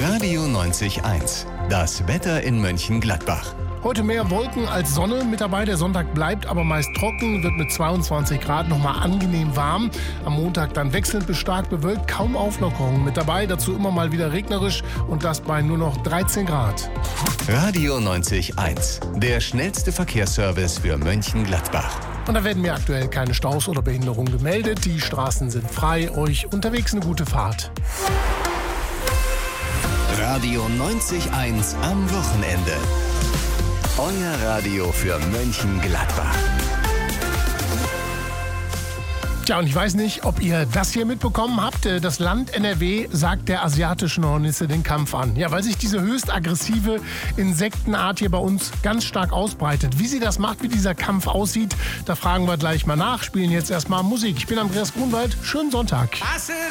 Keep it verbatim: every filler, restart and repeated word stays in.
Radio neunzig Komma eins. Das Wetter in Mönchengladbach. Heute mehr Wolken als Sonne mit dabei. Der Sonntag bleibt aber meist trocken, wird mit zweiundzwanzig Grad nochmal angenehm warm. Am Montag dann wechselnd bis stark bewölkt, kaum Auflockerungen mit dabei. Dazu immer mal wieder regnerisch und das bei nur noch dreizehn Grad. Radio neunzig Komma eins. Der schnellste Verkehrsservice für Mönchengladbach. Und da werden mir aktuell keine Staus oder Behinderungen gemeldet. Die Straßen sind frei. Euch unterwegs eine gute Fahrt. Radio neunzig Komma eins am Wochenende. Euer Radio für Mönchengladbach. Tja, und ich weiß nicht, ob ihr das hier mitbekommen habt. Das Land N R W sagt der asiatischen Hornisse den Kampf an. Ja, weil sich diese höchst aggressive Insektenart hier bei uns ganz stark ausbreitet. Wie sie das macht, wie dieser Kampf aussieht, da fragen wir gleich mal nach. Spielen jetzt erstmal Musik. Ich bin Andreas Grunwald. Schönen Sonntag.